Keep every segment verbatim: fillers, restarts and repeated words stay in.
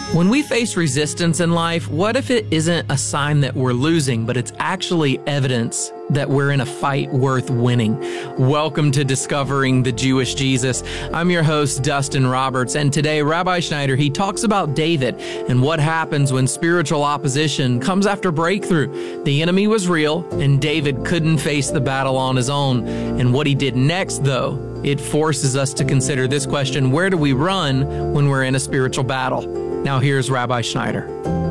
When we face resistance in life, what if it isn't a sign that we're losing, but it's actually evidence that we're in a fight worth winning? Welcome to Discovering the Jewish Jesus. I'm your host, Dustin Roberts, and today Rabbi Schneider, he talks about David and what happens when spiritual opposition comes after breakthrough. The enemy was real, and David couldn't face the battle on his own. And what he did next, though, it forces us to consider this question: where do we run when we're in a spiritual battle? Now here's Rabbi Schneider.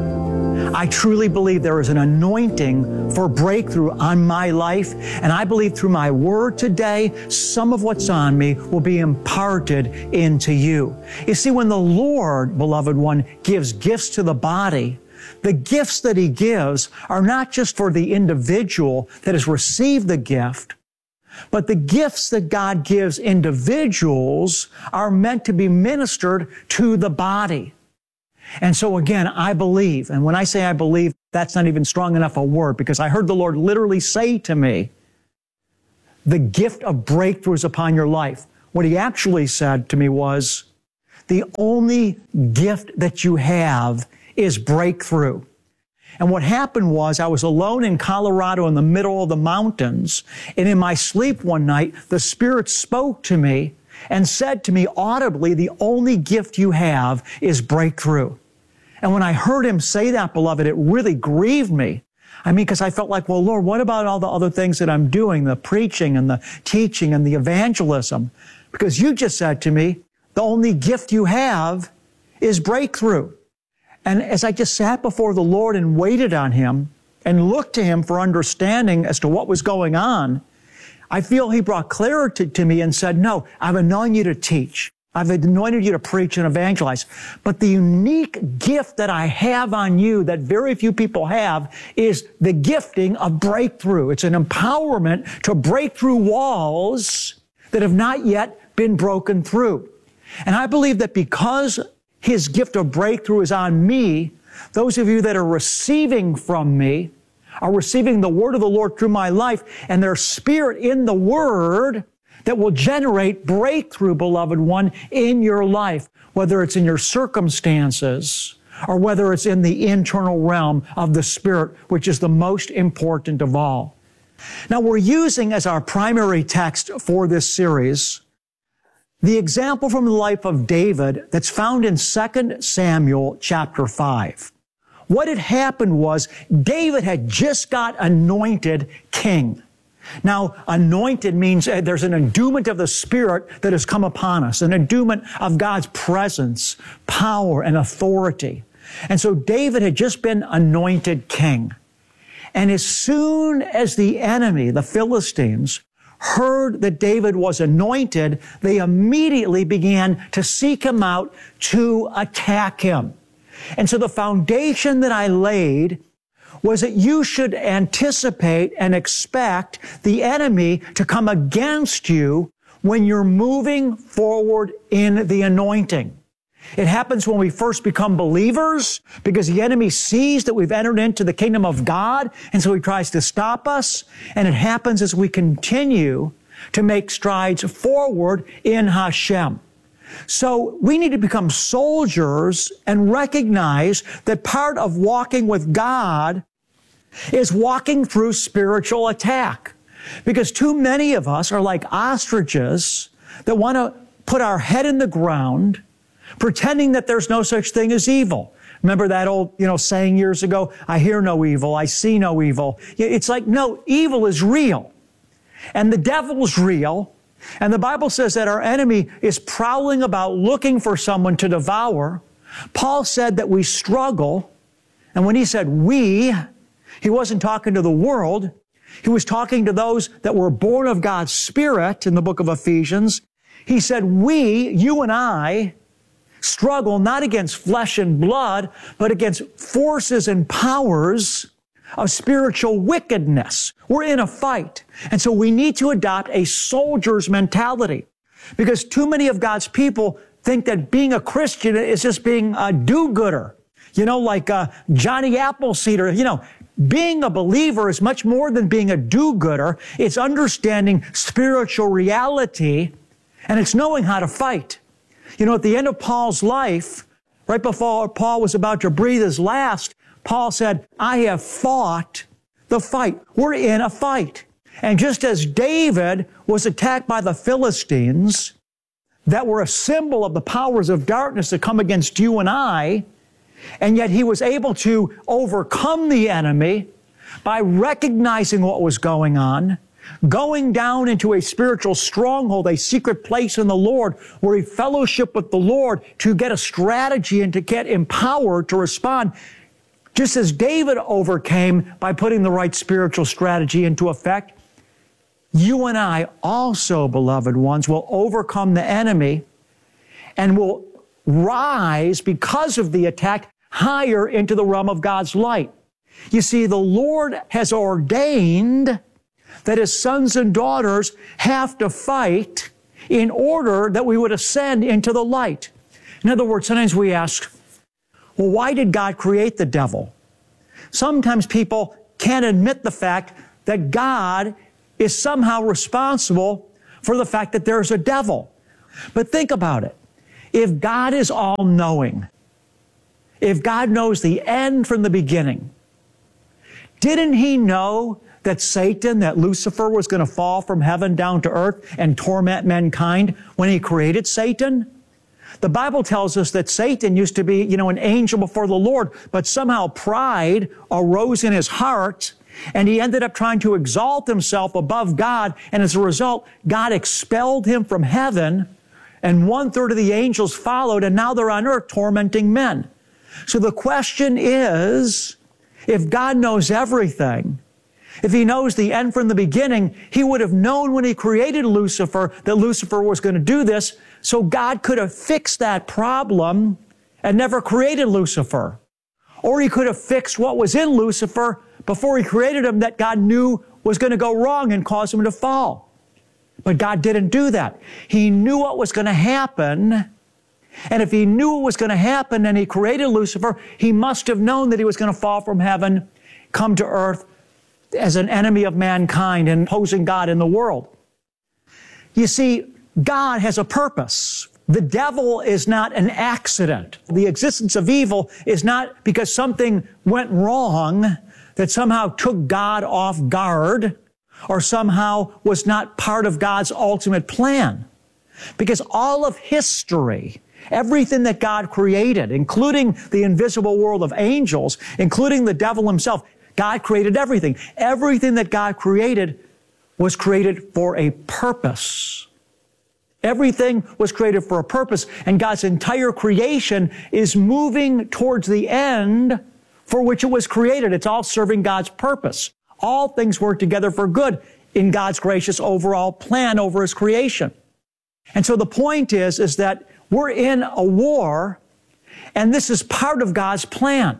I truly believe there is an anointing for breakthrough on my life, and I believe through my word today, some of what's on me will be imparted into you. You see, when the Lord, beloved one, gives gifts to the body, the gifts that He gives are not just for the individual that has received the gift, but the gifts that God gives individuals are meant to be ministered to the body. And so again, I believe, and when I say I believe, that's not even strong enough a word, because I heard the Lord literally say to me, the gift of breakthrough is upon your life. What He actually said to me was, the only gift that you have is breakthrough. And what happened was I was alone in Colorado in the middle of the mountains, and in my sleep one night, the Spirit spoke to me and said to me audibly, the only gift you have is breakthrough. And when I heard Him say that, beloved, it really grieved me. I mean, because I felt like, well, Lord, what about all the other things that I'm doing, the preaching and the teaching and the evangelism? Because you just said to me, the only gift you have is breakthrough. And as I just sat before the Lord and waited on Him and looked to Him for understanding as to what was going on, I feel He brought clarity to me and said, no, I've anointed you to teach. I've anointed you to preach and evangelize. But the unique gift that I have on you that very few people have is the gifting of breakthrough. It's an empowerment to break through walls that have not yet been broken through. And I believe that because His gift of breakthrough is on me, those of you that are receiving from me are receiving the word of the Lord through my life, and there's spirit in the word that will generate breakthrough, beloved one, in your life, whether it's in your circumstances or whether it's in the internal realm of the Spirit, which is the most important of all. Now, we're using as our primary text for this series the example from the life of David that's found in Second Samuel chapter five. What had happened was David had just got anointed king. Now, anointed means uh, there's an endowment of the Spirit that has come upon us, an endowment of God's presence, power, and authority. And so David had just been anointed king. And as soon as the enemy, the Philistines, heard that David was anointed, they immediately began to seek him out to attack him. And so the foundation that I laid was that you should anticipate and expect the enemy to come against you when you're moving forward in the anointing. It happens when we first become believers because the enemy sees that we've entered into the kingdom of God, and so he tries to stop us. And it happens as we continue to make strides forward in Hashem. So we need to become soldiers and recognize that part of walking with God is walking through spiritual attack. Because too many of us are like ostriches that want to put our head in the ground, pretending that there's no such thing as evil. Remember that old, you know, saying years ago, I hear no evil, I see no evil. It's like, no, evil is real. And the devil's real. And the Bible says that our enemy is prowling about looking for someone to devour. Paul said that we struggle. And when he said we, he wasn't talking to the world. He was talking to those that were born of God's Spirit in the book of Ephesians. He said, we, you and I, struggle not against flesh and blood, but against forces and powers of spiritual wickedness. We're in a fight. And so we need to adopt a soldier's mentality, because too many of God's people think that being a Christian is just being a do-gooder. You know, like uh, Johnny Appleseed, or, you know, being a believer is much more than being a do-gooder. It's understanding spiritual reality, and it's knowing how to fight. You know, at the end of Paul's life, Right before Paul was about to breathe his last, Paul said, I have fought the fight. We're in a fight. And just as David was attacked by the Philistines, that were a symbol of the powers of darkness that come against you and I, and yet he was able to overcome the enemy by recognizing what was going on, going down into a spiritual stronghold, a secret place in the Lord, where he fellowshiped with the Lord to get a strategy and to get empowered to respond. Just as David overcame by putting the right spiritual strategy into effect, you and I also, beloved ones, will overcome the enemy and will rise because of the attack higher into the realm of God's light. You see, the Lord has ordained that His sons and daughters have to fight in order that we would ascend into the light. In other words, sometimes we ask, well, why did God create the devil? Sometimes people can't admit the fact that God is somehow responsible for the fact that there's a devil. But think about it. If God is all-knowing, if God knows the end from the beginning, didn't He know that Satan, that Lucifer was going to fall from heaven down to earth and torment mankind when He created Satan? The Bible tells us that Satan used to be, you know, an angel before the Lord, but somehow pride arose in his heart, and he ended up trying to exalt himself above God, and as a result, God expelled him from heaven, and one-third of the angels followed, and now they're on earth tormenting men. So the question is, if God knows everything, if He knows the end from the beginning, He would have known when He created Lucifer that Lucifer was going to do this, so God could have fixed that problem and never created Lucifer. Or He could have fixed what was in Lucifer before He created him that God knew was going to go wrong and cause him to fall. But God didn't do that. He knew what was going to happen, and if He knew what was going to happen and He created Lucifer, He must have known that he was going to fall from heaven, come to earth as an enemy of mankind and opposing God in the world. You see, God has a purpose. The devil is not an accident. The existence of evil is not because something went wrong that somehow took God off guard or somehow was not part of God's ultimate plan. Because all of history, everything that God created, including the invisible world of angels, including the devil himself, God created everything. Everything that God created was created for a purpose. Everything was created for a purpose, and God's entire creation is moving towards the end for which it was created. It's all serving God's purpose. All things work together for good in God's gracious overall plan over His creation. And so the point is, is that we're in a war, and this is part of God's plan.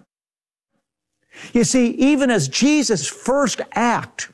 You see, even as Jesus' first act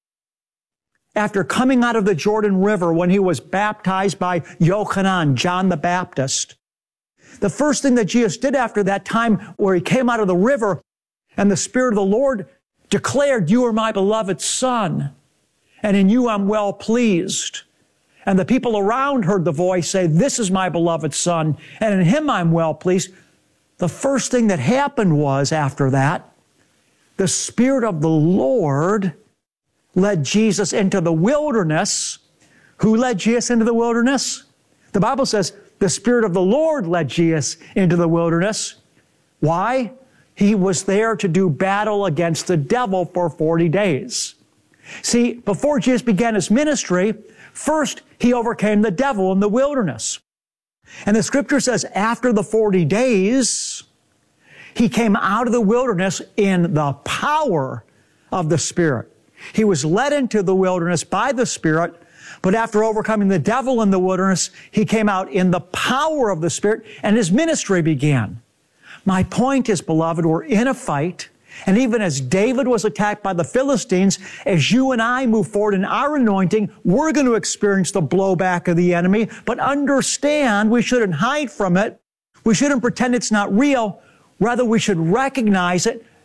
after coming out of the Jordan River when He was baptized by Yochanan, John the Baptist, the first thing that Jesus did after that time where He came out of the river and the Spirit of the Lord declared, "You are my beloved Son, and in you I'm well pleased." And the people around heard the voice say, "This is my beloved Son, and in Him I'm well pleased." The first thing that happened was, after that, the Spirit of the Lord led Jesus into the wilderness. Who led Jesus into the wilderness? The Bible says the Spirit of the Lord led Jesus into the wilderness. Why? He was there to do battle against the devil for forty days. See, before Jesus began His ministry, first He overcame the devil in the wilderness. And the Scripture says after the forty days, He came out of the wilderness in the power of the Spirit. He was led into the wilderness by the Spirit, but after overcoming the devil in the wilderness, He came out in the power of the Spirit, and His ministry began. My point is, beloved, we're in a fight, and even as David was attacked by the Philistines, as you and I move forward in our anointing, we're going to experience the blowback of the enemy, but understand we shouldn't hide from it. We shouldn't pretend it's not real. Rather, we should recognize it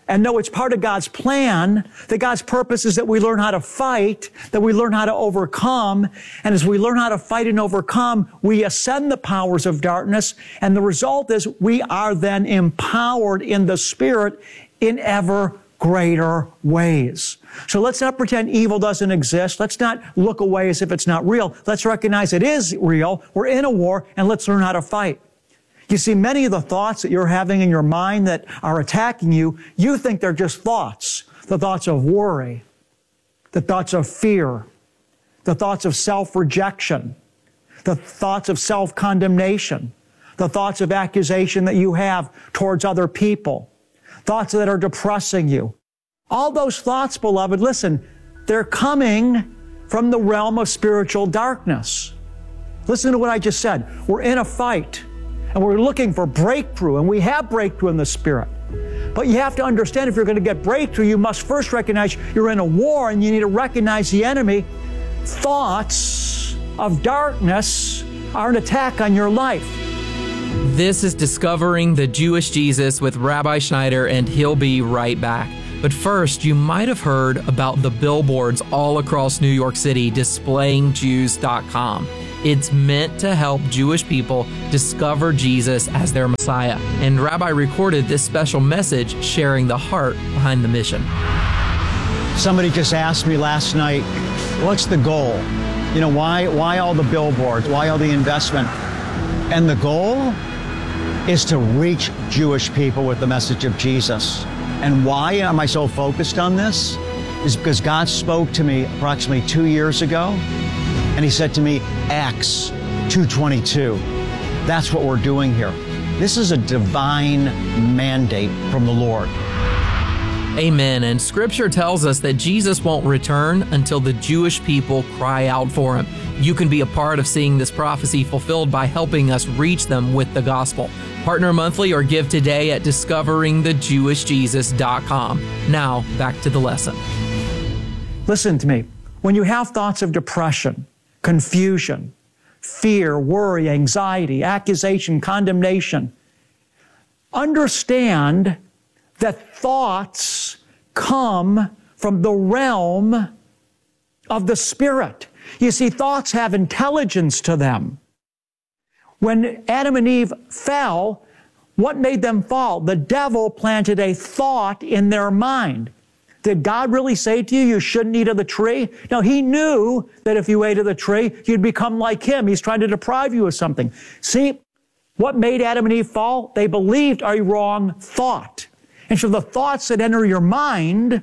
and know it's part of God's plan, that God's purpose is that we learn how to fight, that we learn how to overcome. And as we learn how to fight and overcome, we ascend the powers of darkness. And the result is we are then empowered in the Spirit in ever greater ways. So let's not pretend evil doesn't exist. Let's not look away as if it's not real. Let's recognize it is real. We're in a war, and let's learn how to fight. You see, many of the thoughts that you're having in your mind that are attacking you, you think they're just thoughts. The thoughts of worry, the thoughts of fear, the thoughts of self-rejection, the thoughts of self-condemnation, the thoughts of accusation that you have towards other people, thoughts that are depressing you. All those thoughts, beloved, listen, they're coming from the realm of spiritual darkness. Listen to what I just said. We're in a fight. And we're looking for breakthrough, and we have breakthrough in the Spirit. But you have to understand, if you're going to get breakthrough, you must first recognize you're in a war, and you need to recognize the enemy. Thoughts of darkness are an attack on your life. This is Discovering the Jewish Jesus with Rabbi Schneider, and he'll be right back. But first, you might have heard about the billboards all across New York City displaying Jews dot com. It's meant to help Jewish people discover Jesus as their Messiah. And Rabbi recorded this special message sharing the heart behind the mission. Somebody just asked me last night, what's the goal? You know, why, why all the billboards? Why all the investment? And the goal is to reach Jewish people with the message of Jesus. And why am I so focused on this? Is because God spoke to me approximately two years ago. And he said to me, Acts two twenty-two. That's what we're doing here. This is a divine mandate from the Lord. Amen. And Scripture tells us that Jesus won't return until the Jewish people cry out for him. You can be a part of seeing this prophecy fulfilled by helping us reach them with the gospel. Partner monthly or give today at discovering the jewish jesus dot com. Now, back to the lesson. Listen to me. When you have thoughts of depression, confusion, fear, worry, anxiety, accusation, condemnation, understand that thoughts come from the realm of the Spirit. You see, thoughts have intelligence to them. When Adam and Eve fell, what made them fall? The devil planted a thought in their mind. Did God really say to you, you shouldn't eat of the tree? No, he knew that if you ate of the tree, you'd become like him. He's trying to deprive you of something. See, what made Adam and Eve fall? They believed a wrong thought. And so the thoughts that enter your mind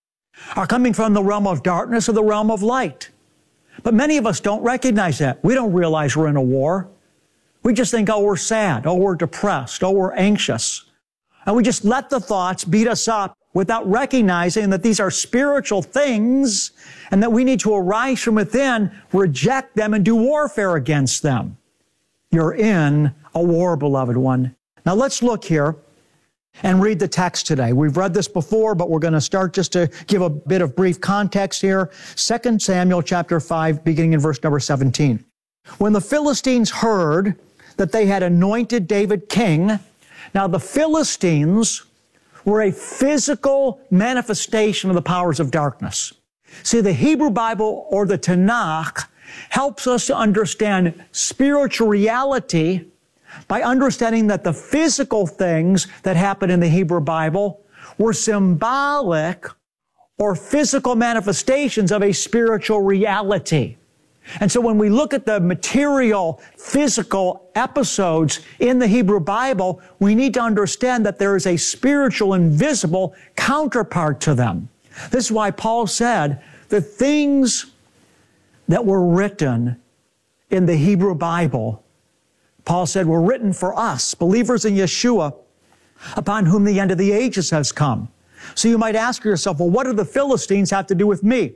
are coming from the realm of darkness or the realm of light. But many of us don't recognize that. We don't realize we're in a war. We just think, oh, we're sad. Oh, we're depressed. Oh, we're anxious. And we just let the thoughts beat us up without recognizing that these are spiritual things and that we need to arise from within, reject them, and do warfare against them. You're in a war, beloved one. Now let's look here and read the text today. We've read this before, but we're going to start just to give a bit of brief context here. Second Samuel chapter five, beginning in verse number seventeen. When the Philistines heard that they had anointed David king, now the Philistines were a physical manifestation of the powers of darkness. See, the Hebrew Bible or the Tanakh helps us to understand spiritual reality by understanding that the physical things that happen in the Hebrew Bible were symbolic or physical manifestations of a spiritual reality. And so when we look at the material, physical episodes in the Hebrew Bible, we need to understand that there is a spiritual, invisible counterpart to them. This is why Paul said the things that were written in the Hebrew Bible, Paul said, were written for us, believers in Yeshua, upon whom the end of the ages has come. So you might ask yourself, well, what do the Philistines have to do with me?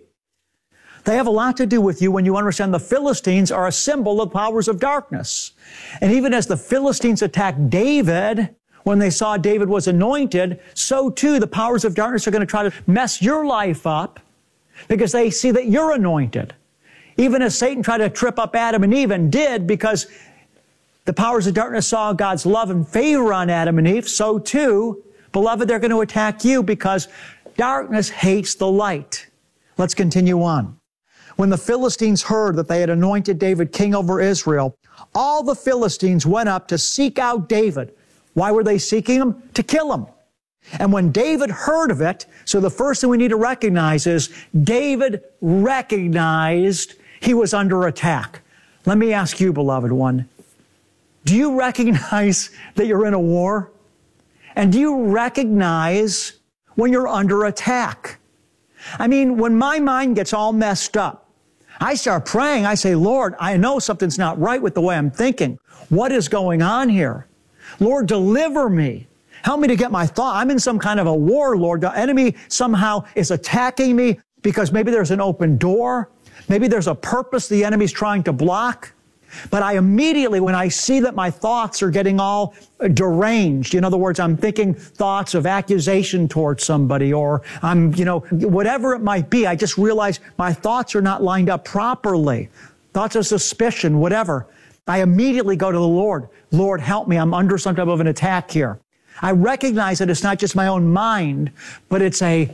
They have a lot to do with you when you understand the Philistines are a symbol of powers of darkness. And even as the Philistines attacked David, when they saw David was anointed, so too the powers of darkness are going to try to mess your life up because they see that you're anointed. Even as Satan tried to trip up Adam and Eve and did, because the powers of darkness saw God's love and favor on Adam and Eve, so too Beloved, they're going to attack you because darkness hates the light. Let's continue on. When the Philistines heard that they had anointed David king over Israel, all the Philistines went up to seek out David. Why were they seeking him? To kill him. And when David heard of it, so the first thing we need to recognize is David recognized he was under attack. Let me ask you, beloved one, do you recognize that you're in a war? And do you recognize when you're under attack? I mean, when my mind gets all messed up, I start praying. I say, Lord, I know something's not right with the way I'm thinking. What is going on here? Lord, deliver me. Help me to get my thought. I'm in some kind of a war, Lord. The enemy somehow is attacking me because maybe there's an open door. Maybe there's a purpose the enemy's trying to block. But I immediately, when I see that my thoughts are getting all deranged, in other words, I'm thinking thoughts of accusation towards somebody, or I'm, you know, whatever it might be, I just realize my thoughts are not lined up properly. Thoughts of suspicion, whatever. I immediately go to the Lord. Lord, help me. I'm under some type of an attack here. I recognize that it's not just my own mind, but it's a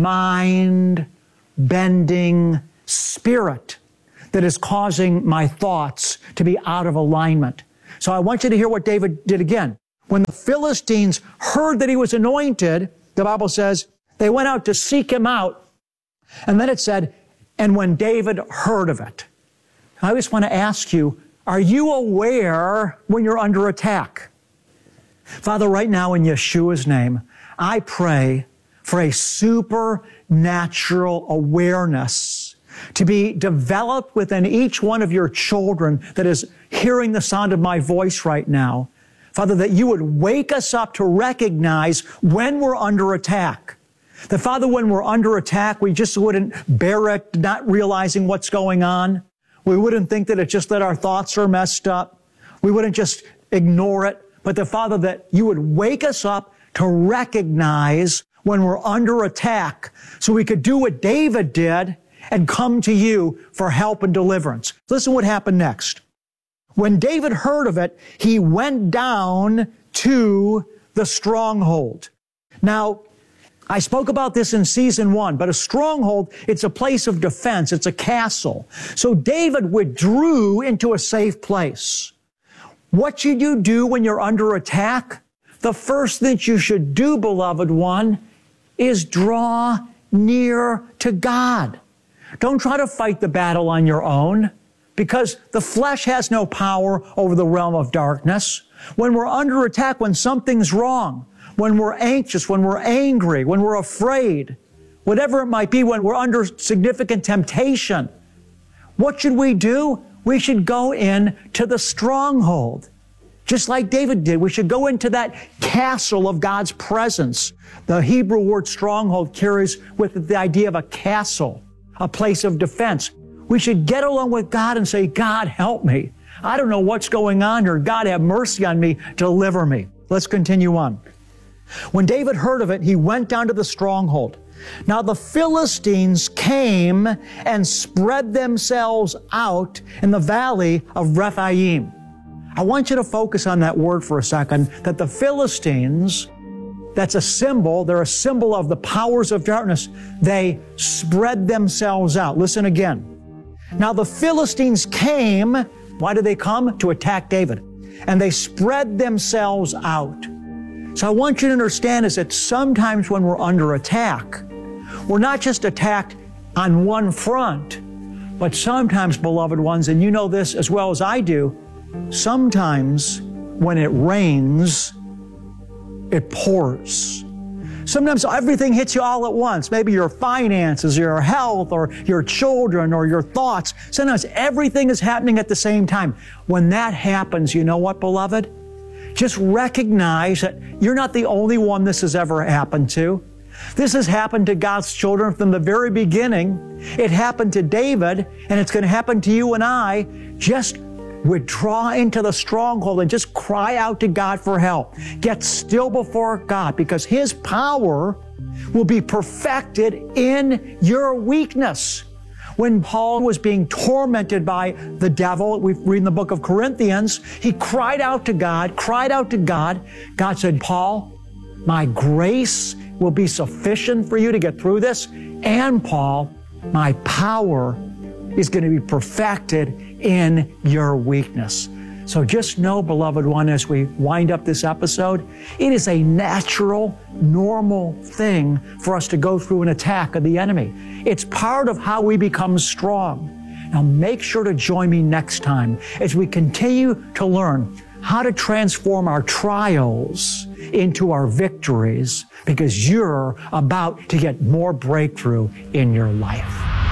mind-bending spirit that is causing my thoughts to be out of alignment. So I want you to hear what David did again. When the Philistines heard that he was anointed, the Bible says, they went out to seek him out. And then it said, and when David heard of it. I just want to ask you, are you aware when you're under attack? Father, right now in Yeshua's name, I pray for a supernatural awareness to be developed within each one of your children that is hearing the sound of my voice right now. Father, that you would wake us up to recognize when we're under attack. That, Father, when we're under attack, we just wouldn't bear it, not realizing what's going on. We wouldn't think that it's just that our thoughts are messed up. We wouldn't just ignore it. But the Father, that you would wake us up to recognize when we're under attack so we could do what David did and come to you for help and deliverance. Listen what happened next. When David heard of it, he went down to the stronghold. Now, I spoke about this in season one, but a stronghold, it's a place of defense. It's a castle. So David withdrew into a safe place. What should you do when you're under attack? The first thing you should do, beloved one, is draw near to God. Don't try to fight the battle on your own, because the flesh has no power over the realm of darkness. When we're under attack, when something's wrong, when we're anxious, when we're angry, when we're afraid, whatever it might be, when we're under significant temptation, what should we do? We should go in to the stronghold. Just like David did, we should go into that castle of God's presence. The Hebrew word stronghold carries with it the idea of a castle, a place of defense. We should get along with God and say, God, help me. I don't know what's going on here. God, have mercy on me. Deliver me. Let's continue on. When David heard of it, he went down to the stronghold. Now the Philistines came and spread themselves out in the valley of Rephaim. I want you to focus on that word for a second, that the Philistines, that's a symbol, they're a symbol of the powers of darkness. They spread themselves out. Listen again. Now the Philistines came, why did they come? To attack David. And they spread themselves out. So I want you to understand is that sometimes when we're under attack, we're not just attacked on one front, but sometimes, beloved ones, and you know this as well as I do, sometimes when it rains, it pours. Sometimes everything hits you all at once. Maybe your finances, your health, or your children, or your thoughts. Sometimes everything is happening at the same time. When that happens, you know what, beloved? Just recognize that you're not the only one this has ever happened to. This has happened to God's children from the very beginning. It happened to David, and it's going to happen to you and I. Just withdraw into the stronghold and just cry out to God for help. Get still before God, because His power will be perfected in your weakness. When Paul was being tormented by the devil, we read in the book of Corinthians, he cried out to God, cried out to God. God said, Paul, my grace will be sufficient for you to get through this. And Paul, my power is going to be perfected in your weakness. So just know, beloved one, as we wind up this episode, it is a natural, normal thing for us to go through an attack of the enemy. It's part of how we become strong. Now make sure to join me next time as we continue to learn how to transform our trials into our victories, because you're about to get more breakthrough in your life.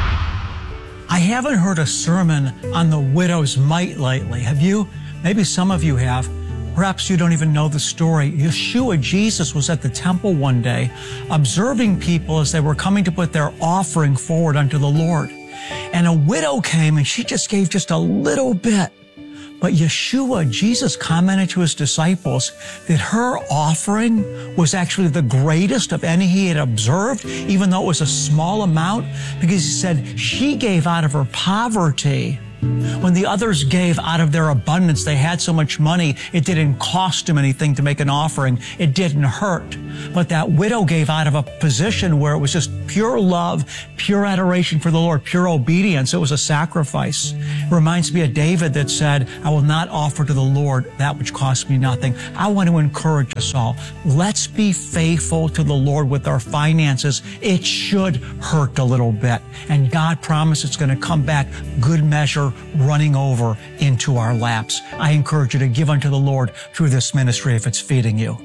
I haven't heard a sermon on the widow's mite lately. Have you? Maybe some of you have. Perhaps you don't even know the story. Yeshua, Jesus, was at the temple one day, observing people as they were coming to put their offering forward unto the Lord. And a widow came and she just gave just a little bit. But Yeshua, Jesus, commented to his disciples that her offering was actually the greatest of any he had observed, even though it was a small amount, because he said she gave out of her poverty. When the others gave out of their abundance, they had so much money, it didn't cost them anything to make an offering. It didn't hurt. But that widow gave out of a position where it was just pure love, pure adoration for the Lord, pure obedience. It was a sacrifice. It reminds me of David that said, I will not offer to the Lord that which costs me nothing. I want to encourage us all. Let's be faithful to the Lord with our finances. It should hurt a little bit. And God promised it's going to come back good measure, running over into our laps. I encourage you to give unto the Lord through this ministry if it's feeding you.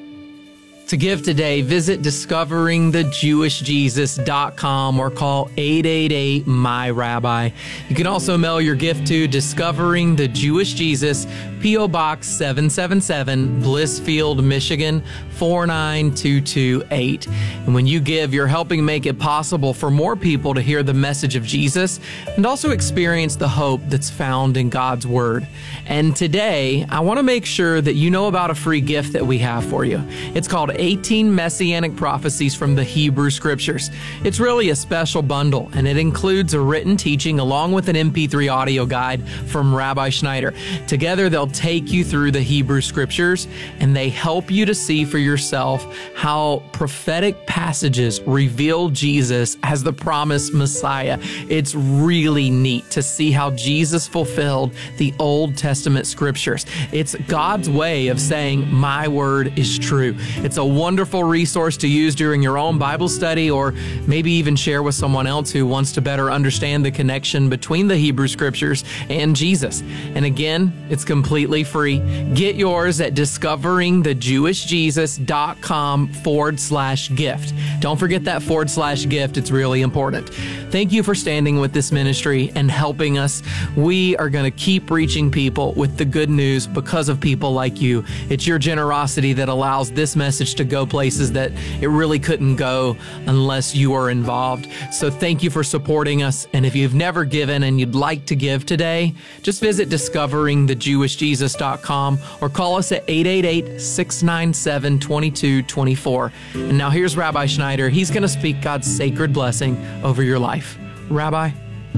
To give today, visit discovering the jewish jesus dot com or call eight eight eight, M Y rabbi. You can also mail your gift to Discovering the Jewish Jesus, P O Box seven seven seven, Blissfield, Michigan, four nine two two eight. And when you give, you're helping make it possible for more people to hear the message of Jesus and also experience the hope that's found in God's Word. And today, I want to make sure that you know about a free gift that we have for you. It's called eighteen Messianic Prophecies from the Hebrew Scriptures. It's really a special bundle, and it includes a written teaching along with an M P three audio guide from Rabbi Schneider. Together, they'll take you through the Hebrew Scriptures, and they help you to see for yourself how prophetic passages reveal Jesus as the promised Messiah. It's really neat to see how Jesus fulfilled the Old Testament Scriptures. It's God's way of saying, my word is true. It's a wonderful resource to use during your own Bible study, or maybe even share with someone else who wants to better understand the connection between the Hebrew Scriptures and Jesus. And again, it's completely free. Get yours at discovering the jewish jesus dot com forward slash gift. Don't forget that forward slash gift. It's really important. Thank you for standing with this ministry and helping us. We are going to keep reaching people with the good news because of people like you. It's your generosity that allows this message to go places that it really couldn't go unless you were involved. So thank you for supporting us. And if you've never given and you'd like to give today, just visit discovering the jewish jesus dot com or call us at eight eight eight, six nine seven, two two two four. And now here's Rabbi Schneider. He's going to speak God's sacred blessing over your life. Rabbi?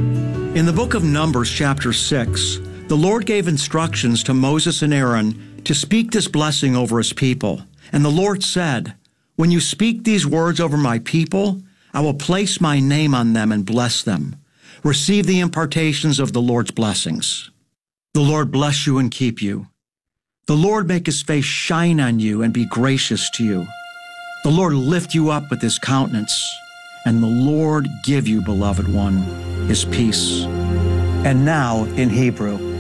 In the book of Numbers, chapter six, the Lord gave instructions to Moses and Aaron to speak this blessing over his people. And the Lord said, when you speak these words over my people, I will place my name on them and bless them. Receive the impartations of the Lord's blessings. The Lord bless you and keep you. The Lord make his face shine on you and be gracious to you. The Lord lift you up with his countenance, and the Lord give you, beloved one, his peace. And now in Hebrew.